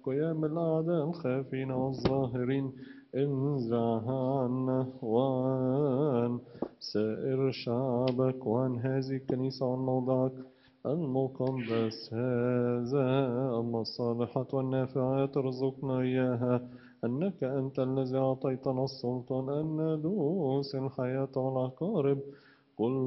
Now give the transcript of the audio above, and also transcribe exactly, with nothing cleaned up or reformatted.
قيام الأعداء الخافين والظاهرين انزعها عنا وعن سائر شعبك وعن هذه الكنيسة وعن موضعك المقدس هذا. أما الصالحات والنافعات ارزقنا إياها، أنك أنت الذي أعطيتنا السلطان أن ندوس الحياة والعقارب. قل